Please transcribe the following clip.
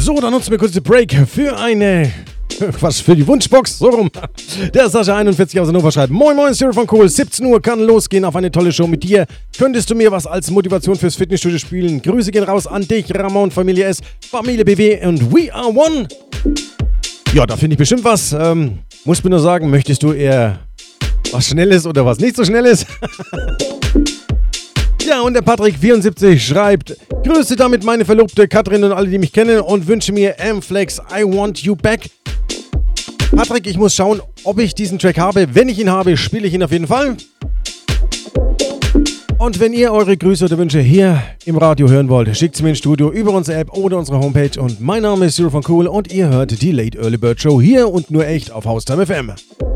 So, dann nutzen wir kurz den Break für für die Wunschbox, so rum. Der Sascha41 aus Hannover schreibt: Moin Moin, Zero von Cool, 17 Uhr kann losgehen auf eine tolle Show mit dir. Könntest du mir was als Motivation fürs Fitnessstudio spielen? Grüße gehen raus an dich, Ramon, Familie S, Familie BW und We Are One. Ja, da finde ich bestimmt was. Muss mir nur sagen, möchtest du eher was Schnelles oder was nicht so Schnelles? Ja, und der Patrick74 schreibt: Grüße damit meine Verlobte Katrin und alle, die mich kennen, und wünsche mir M-Flex I Want You Back. Patrick, ich muss schauen, ob ich diesen Track habe. Wenn ich ihn habe, spiele ich ihn auf jeden Fall. Und wenn ihr eure Grüße oder Wünsche hier im Radio hören wollt, schickt sie mir ins Studio über unsere App oder unsere Homepage. Und mein Name ist Zero von Cool und ihr hört die Late Early Bird Show hier und nur echt auf Haustime FM.